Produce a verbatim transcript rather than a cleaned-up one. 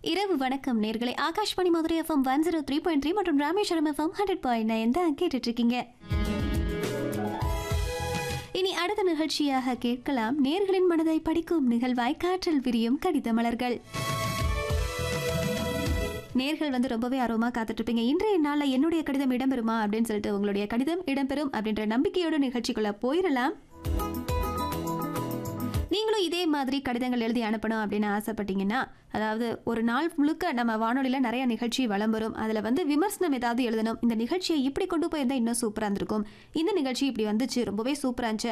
இரவு வணக்கம் நேர்களை Akashvani Madurai FM one zero three point three மற்றும் Rameswaram FM hundred point nine தான் கேட்டுட்டு இருக்கீங்க. இனி அடுத்த நிகழ்ச்சியாக கேட்கலாம் நேர்களின் மனதை படிக்கும் நிகழ்வாய் காற்றில் விரியும் கடித மலர்கள். நேர்கள் வந்து ரொம்பவே ஆர்வமா காத்துட்டு இருப்பீங்க. இன்றைய நாளில் என்னுடைய கடிதம் இடம்பெறுமா அப்படின்னு சொல்லிட்டு உங்களுடைய கடிதம் இடம்பெறும் அப்படின்ற நம்பிக்கையோட நிகழ்ச்சிக்குள்ள போயிடலாம். நீங்களும் இதே மாதிரி கடிதங்கள் எழுதி அனுப்பணும் அப்படின்னு ஆசைப்பட்டீங்கன்னா, அதாவது ஒரு நாள் முழுக்க நம்ம வானொலியில் நிறைய நிகழ்ச்சி வலம் வரும். அதில் வந்து விமர்சனம் ஏதாவது எழுதணும். இந்த நிகழ்ச்சியை இப்படி கொண்டு போயிருந்தா இன்னும் சூப்பராக இருந்திருக்கும், இந்த நிகழ்ச்சி இப்படி வந்துச்சு ரொம்பவே சூப்பராக இருந்துச்சு